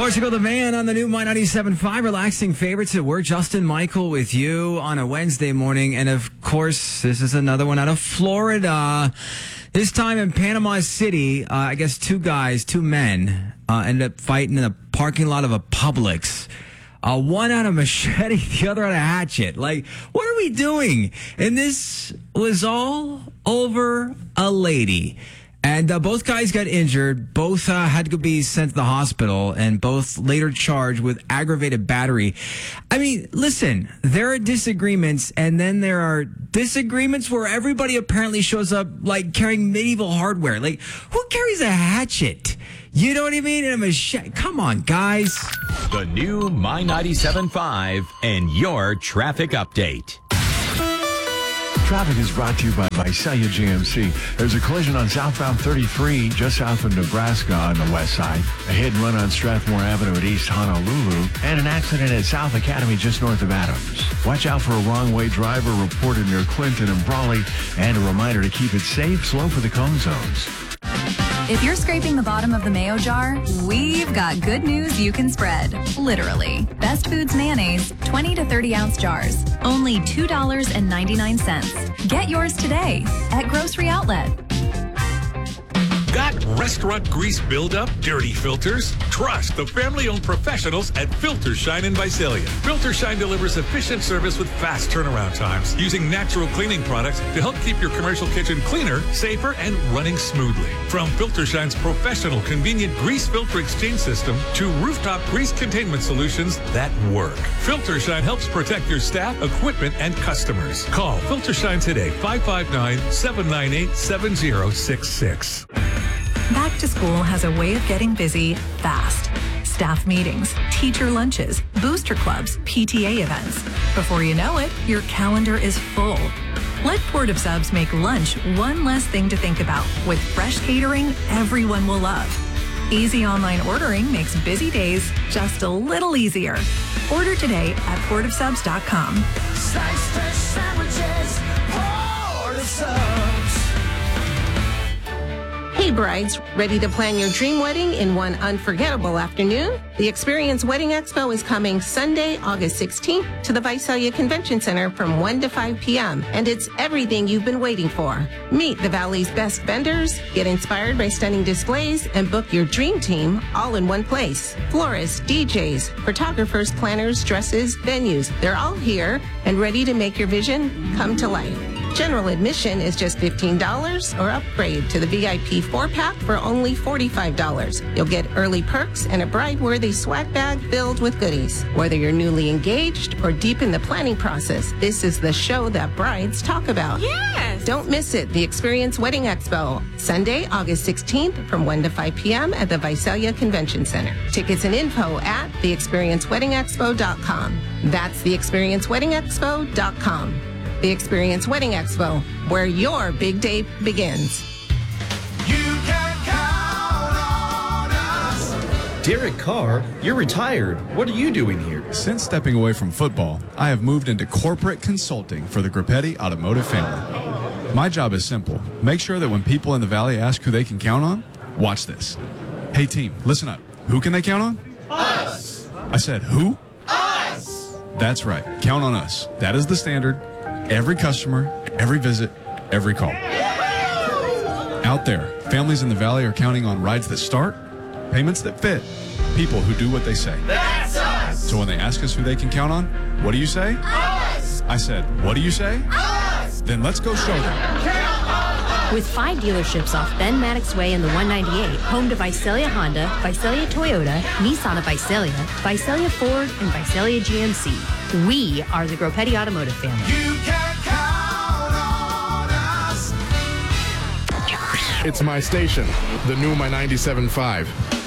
Portugal the Man on the new My 97.5 relaxing favorites at work. Justin Michael with you on a Wednesday morning. And of course, this is another one out of Florida. This time in Panama City, I guess two men ended up fighting in the parking lot of a Publix. One out of machete, the other out of hatchet. Like, what are we doing? And this was all over a lady. And both guys got injured. Both had to be sent to the hospital, and both later charged with aggravated battery. I mean, listen, there are disagreements, and then there are disagreements where everybody apparently shows up like carrying medieval hardware. Like, who carries a hatchet? You know what I mean? And a machete. Come on, guys. The new My 97.5 and your traffic update. Traffic is brought to you by Visalia GMC. There's a collision on southbound 33 just south of Nebraska on the west side. A hit and run on Strathmore Avenue at East Honolulu. And an accident at South Academy just north of Adams. Watch out for a wrong-way driver reported near Clinton and Brawley. And a reminder to keep it safe, slow for the cone zones. If you're scraping the bottom of the mayo jar, we've got good news you can spread. Literally. Best Foods mayonnaise, 20 to 30 ounce jars. Only $2.99. Get yours today at Grocery Outlet. Got restaurant grease buildup, dirty filters? Trust the family-owned professionals at Filter Shine in Visalia. Filter Shine delivers efficient service with fast turnaround times using natural cleaning products to help keep your commercial kitchen cleaner, safer, and running smoothly. From Filter Shine's professional, convenient grease filter exchange system to rooftop grease containment solutions that work. Filter Shine helps protect your staff, equipment, and customers. Call Filter Shine today, 559-798-7066. Back to school has a way of getting busy fast. Staff meetings, teacher lunches, booster clubs, PTA events. Before you know it, your calendar is full. Let Port of Subs make lunch one less thing to think about with fresh catering everyone will love. Easy online ordering makes busy days just a little easier. Order today at portofsubs.com. Sliced fish sandwiches, Port of Subs. Hey brides, ready to plan your dream wedding in one unforgettable afternoon? The Experience Wedding Expo is coming Sunday, August 16th to the Visalia Convention Center from 1 to 5 p.m. And it's everything you've been waiting for. Meet the Valley's best vendors, get inspired by stunning displays, and book your dream team all in one place. Florists, DJs, photographers, planners, dresses, venues, they're all here and ready to make your vision come to life. General admission is just $15 or upgrade to the VIP 4-pack for only $45. You'll get early perks and a bride-worthy swag bag filled with goodies. Whether you're newly engaged or deep in the planning process, this is the show that brides talk about. Yes! Don't miss it, the Experience Wedding Expo, Sunday, August 16th from 1 to 5 p.m. at the Visalia Convention Center. Tickets and info at theexperienceweddingexpo.com. That's theexperienceweddingexpo.com. The Experience Wedding Expo, where your big day begins. You can count on us. Derek Carr, you're retired. What are you doing here? Since stepping away from football, I have moved into corporate consulting for the Grappetti Automotive family. My job is simple. Make sure that when people in the Valley ask who they can count on, watch this. Hey team, listen up. Who can they count on? Us. I said who? Us. That's right. Count on us. That is the standard. Every customer, every visit, every call. Out there, families in the Valley are counting on rides that start, payments that fit, people who do what they say. That's us. So when they ask us who they can count on, what do you say? Us. I said, what do you say? Us. Then let's go show them. Count on us. With 5 dealerships off Ben Maddox Way and the 198, home to Visalia Honda, Visalia Toyota, Nissan of Visalia, Visalia Ford, and Visalia GMC. We are the Grappetti Automotive family. You can count on us. It's my station, the new My 97.5.